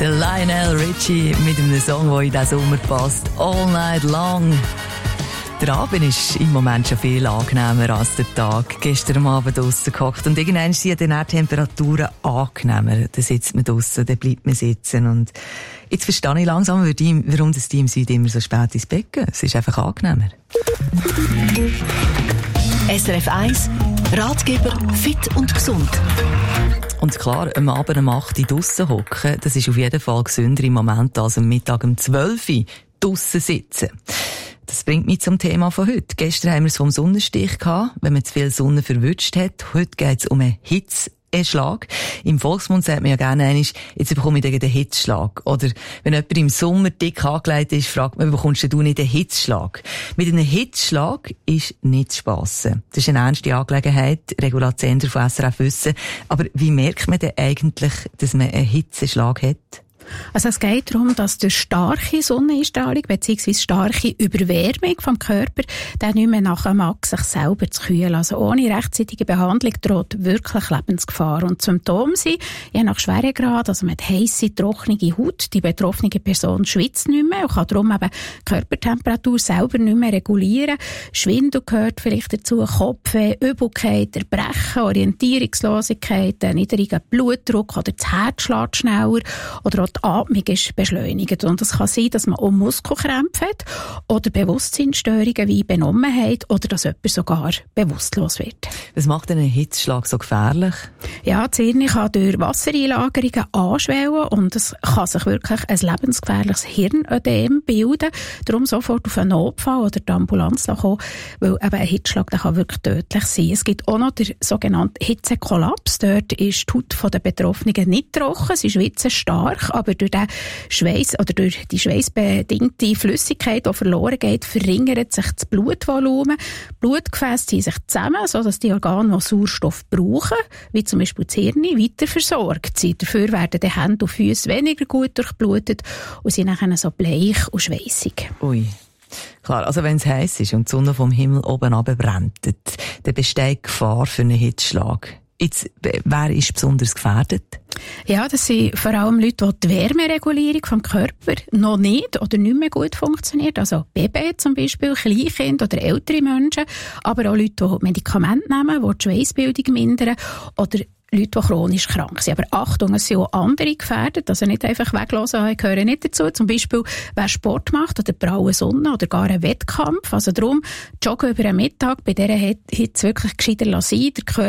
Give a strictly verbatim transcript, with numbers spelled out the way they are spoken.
Der Lionel Richie mit einem Song, der in diesen Sommer passt. All Night Long. Der Abend ist im Moment schon viel angenehmer als der Tag. Gestern am Abend draussen gehockt und irgendwann sind dann die Temperaturen angenehmer. Dann sitzt man draussen, dann bleibt man sitzen. Und jetzt verstehe ich langsam, warum das Team Süd immer so spät ins Bett gehen. Es ist einfach angenehmer. S R F eins, Ratgeber fit und gesund. Und klar, am Abend um acht Uhr draussen hocken, das ist auf jeden Fall gesünder im Moment als am Mittag um zwölf Uhr draussen sitzen. Das bringt mich zum Thema von heute. Gestern haben wir es vom Sonnenstich gehabt, wenn man zu viel Sonne verwünscht hat. Heute geht es um einen Hitzeschlag. Im Volksmund sagt man ja gerne einmal, jetzt bekomme ich den Hitzschlag. Oder wenn jemand im Sommer dick angelegt ist, fragt man, bekommst du nicht den Hitzschlag? Mit einem Hitzschlag ist nicht zu spassen. Das ist eine ernste Angelegenheit, Regula Zender von S R F wissen. Aber wie merkt man denn eigentlich, dass man einen Hitzeschlag hat? Also es geht darum, dass durch starke Sonneneinstrahlung bzw. starke Überwärmung vom Körper dann nicht mehr nachher mag, sich selber zu kühlen. Also ohne rechtzeitige Behandlung droht wirklich Lebensgefahr. Und Symptome sind, je nach Schweregrad, also mit heisse, trockene Haut, die betroffene Person schwitzt nicht mehr und kann darum eben die Körpertemperatur selber nicht mehr regulieren. Schwindel gehört vielleicht dazu, Kopfweh, Übelkeit, Erbrechen, Orientierungslosigkeit, niedriger Blutdruck oder das Herz schlägt schneller oder auch die Atmung ist beschleunigt. Und es kann sein, dass man auch Muskelkrämpfe hat oder Bewusstseinsstörungen wie Benommenheit oder dass jemand sogar bewusstlos wird. Was macht denn ein Hitzschlag so gefährlich? Ja, das Hirn kann durch Wassereinlagerungen anschwellen und es kann sich wirklich ein lebensgefährliches Hirnödem bilden. Darum sofort auf einen Notfall oder die Ambulanz kommen, weil eben ein Hitzschlag der kann wirklich tödlich sein. Es gibt auch noch den sogenannten Hitzekollaps. Dort ist die Haut der Betroffenen nicht trocken, sie schwitzen stark, aber durch den Schweiß oder durch die schweißbedingte Flüssigkeit, die verloren geht, verringert sich das Blutvolumen. Blutgefäße ziehen sich zusammen, sodass die Organe, die Sauerstoff brauchen, wie zum Beispiel das Hirn, weiter versorgt sind. Dafür werden die Hände und Füße weniger gut durchblutet und sind dann so bleich und schweissig. Ui. Klar, also wenn es heiß ist und die Sonne vom Himmel oben runterbrennt, dann besteht Gefahr für einen Hitzschlag. Jetzt, wer ist besonders gefährdet? Ja, das sind vor allem Leute, die die Wärmeregulierung vom Körper noch nicht oder nicht mehr gut funktioniert. Also Babys zum Beispiel, Kleinkinder oder ältere Menschen. Aber auch Leute, die Medikamente nehmen, die die Schweissbildung mindern. Oder Leute, die chronisch krank sind. Aber Achtung, es sind auch andere gefährdet. Also nicht einfach weglassen, ich gehöre nicht dazu. Zum Beispiel, wer Sport macht oder braue Sonne oder gar einen Wettkampf. Also darum, joggen über den Mittag, bei dieser Hitze wirklich gescheiter lassen. Der Körper